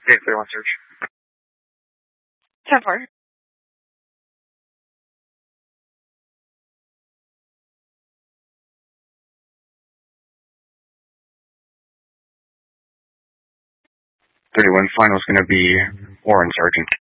Okay, 31 search. 10-4. Final is going to be Warren Sergeant.